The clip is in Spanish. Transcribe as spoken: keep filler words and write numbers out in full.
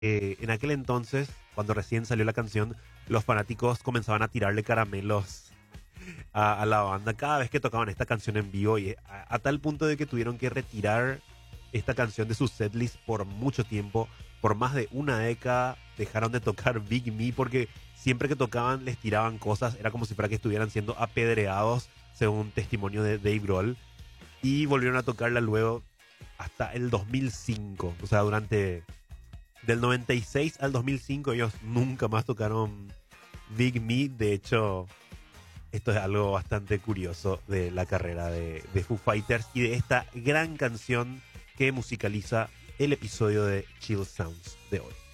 eh, en aquel entonces, cuando recién salió la canción, los fanáticos comenzaban a tirarle caramelos a, a la banda cada vez que tocaban esta canción en vivo y a, a tal punto de que tuvieron que retirar esta canción de su setlist por mucho tiempo, por más de una década dejaron de tocar Big Me porque siempre que tocaban les tiraban cosas, era como si fuera que estuvieran siendo apedreados, según testimonio de Dave Grohl, y volvieron a tocarla luego hasta el dos mil cinco, o sea, durante del noventa y seis al dos mil cinco ellos nunca más tocaron Big Me. De hecho, esto es algo bastante curioso de la carrera de, de Foo Fighters y de esta gran canción que musicaliza el episodio de Chill Sounds de hoy.